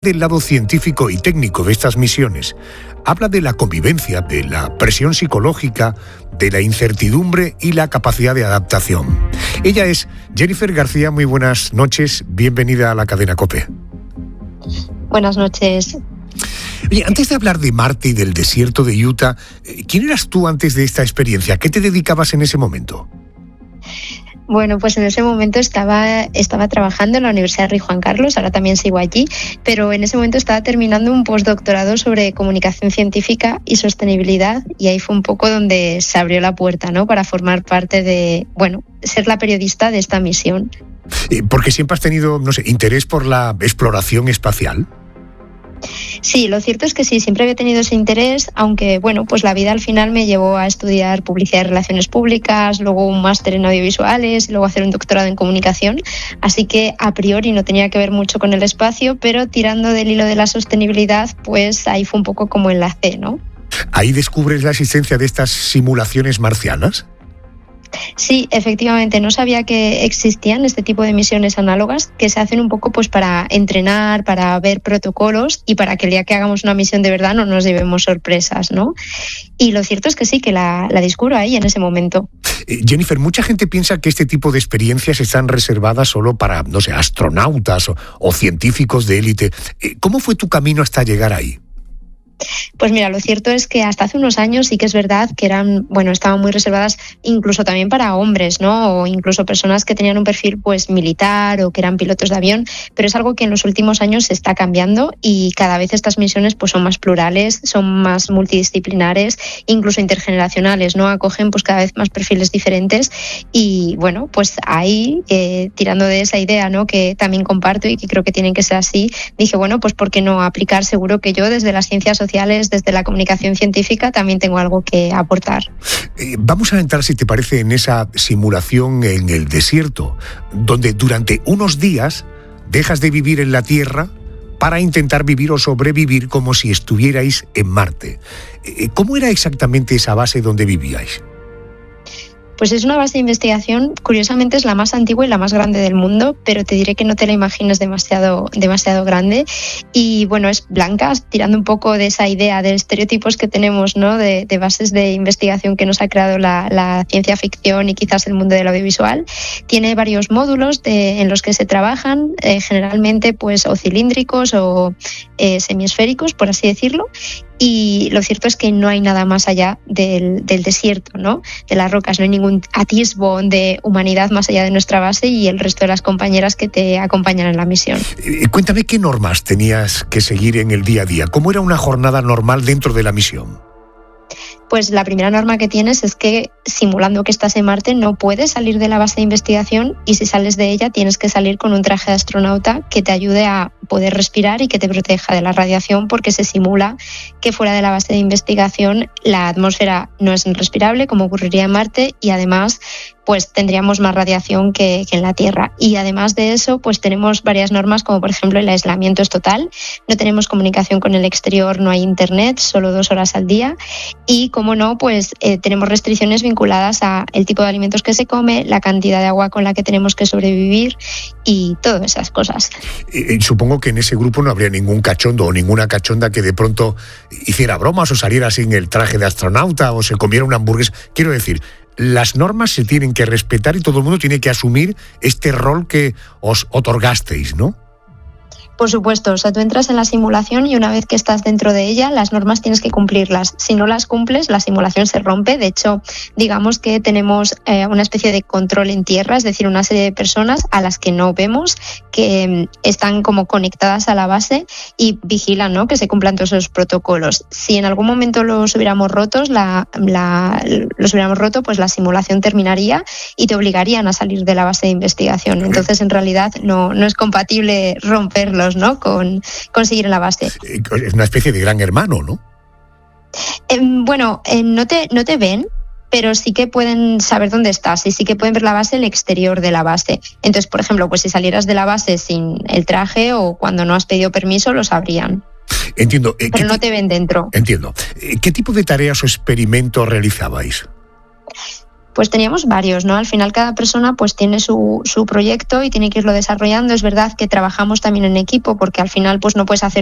Del lado científico y técnico de estas misiones, habla de la convivencia, de la presión psicológica, de la incertidumbre y la capacidad de adaptación. Ella es Jennifer García. Muy buenas noches, bienvenida a la cadena COPE. Buenas noches. Oye, antes de hablar de Marte y del desierto de Utah, ¿quién eras tú antes de esta experiencia? ¿A qué te dedicabas en ese momento? Bueno, pues en ese momento estaba trabajando en la Universidad Rey Juan Carlos, ahora también sigo allí, pero en ese momento estaba terminando un postdoctorado sobre comunicación científica y sostenibilidad, y ahí fue un poco donde se abrió la puerta, ¿no?, para formar parte de, ser la periodista de esta misión. Porque siempre has tenido, interés por la exploración espacial. Sí, lo cierto es que sí, siempre había tenido ese interés, aunque pues la vida al final me llevó a estudiar publicidad y relaciones públicas, luego un máster en audiovisuales y luego hacer un doctorado en comunicación, así que a priori no tenía que ver mucho con el espacio, pero tirando del hilo de la sostenibilidad, pues ahí fue un poco como enlace, ¿no? ¿Ahí descubres la existencia de estas simulaciones marcianas? Sí, efectivamente, no sabía que existían este tipo de misiones análogas que se hacen un poco pues para entrenar, para ver protocolos y para que el día que hagamos una misión de verdad no nos llevemos sorpresas, ¿no? Y lo cierto es que sí, que la descubro ahí en ese momento. Jennifer, mucha gente piensa que este tipo de experiencias están reservadas solo para, astronautas o científicos de élite. ¿Cómo fue tu camino hasta llegar ahí? Pues mira, lo cierto es que hasta hace unos años sí que es verdad que estaban muy reservadas incluso también para hombres, ¿no? O incluso personas que tenían un perfil pues militar o que eran pilotos de avión, pero es algo que en los últimos años se está cambiando y cada vez estas misiones pues son más plurales, son más multidisciplinares, incluso intergeneracionales, ¿no? Acogen pues cada vez más perfiles diferentes y pues ahí tirando de esa idea, ¿no?, que también comparto y que creo que tienen que ser así, dije, pues ¿por qué no aplicar? Seguro que yo desde las ciencias sociales, desde la comunicación científica, también tengo algo que aportar. Vamos a entrar, si te parece, en esa simulación en el desierto, donde durante unos días dejas de vivir en la Tierra para intentar vivir o sobrevivir como si estuvierais en Marte. ¿Cómo era exactamente esa base donde vivíais? Pues es una base de investigación, curiosamente es la más antigua y la más grande del mundo, pero te diré que no te la imagines demasiado grande. Y es blanca, tirando un poco de esa idea de estereotipos que tenemos, ¿no?, de bases de investigación que nos ha creado la ciencia ficción y quizás el mundo del audiovisual. Tiene varios módulos en los que se trabajan, generalmente pues o cilíndricos o semiesféricos, por así decirlo. Y lo cierto es que no hay nada más allá del desierto, ¿no?, de las rocas. No hay ningún atisbo de humanidad más allá de nuestra base y el resto de las compañeras que te acompañan en la misión. Cuéntame qué normas tenías que seguir en el día a día. ¿Cómo era una jornada normal dentro de la misión? Pues la primera norma que tienes es que, simulando que estás en Marte, no puedes salir de la base de investigación y si sales de ella tienes que salir con un traje de astronauta que te ayude a poder respirar y que te proteja de la radiación, porque se simula que fuera de la base de investigación la atmósfera no es respirable, como ocurriría en Marte, y además pues tendríamos más radiación que en la Tierra. Y además de eso, pues tenemos varias normas, como por ejemplo el aislamiento es total, no tenemos comunicación con el exterior, no hay internet, solo 2 horas al día, y como no, pues tenemos restricciones vinculadas a el tipo de alimentos que se come, la cantidad de agua con la que tenemos que sobrevivir y todas esas cosas. Supongo que en ese grupo no habría ningún cachondo o ninguna cachonda que de pronto hiciera bromas o saliera sin el traje de astronauta o se comiera una hamburguesa. Quiero decir, las normas se tienen que respetar y todo el mundo tiene que asumir este rol que os otorgasteis, ¿no? Por supuesto, tú entras en la simulación y una vez que estás dentro de ella, las normas tienes que cumplirlas. Si no las cumples, la simulación se rompe. De hecho, digamos que tenemos una especie de control en tierra, es decir, una serie de personas a las que no vemos, que están como conectadas a la base y vigilan, ¿no?, que se cumplan todos esos protocolos. Si en algún momento los hubiéramos roto, pues la simulación terminaría y te obligarían a salir de la base de investigación. Entonces, en realidad, no es compatible romperlos, ¿no?, con seguir en la base. Es una especie de gran hermano, ¿no? No te ven, pero sí que pueden saber dónde estás y sí que pueden ver la base, el exterior de la base. Entonces, por ejemplo, pues si salieras de la base sin el traje o cuando no has pedido permiso, lo sabrían. Entiendo. Pero no te ven dentro. Entiendo. ¿Qué tipo de tareas o experimentos realizabais? Pues teníamos varios, ¿no? Al final cada persona pues tiene su proyecto y tiene que irlo desarrollando. Es verdad que trabajamos también en equipo porque al final pues no puedes hacer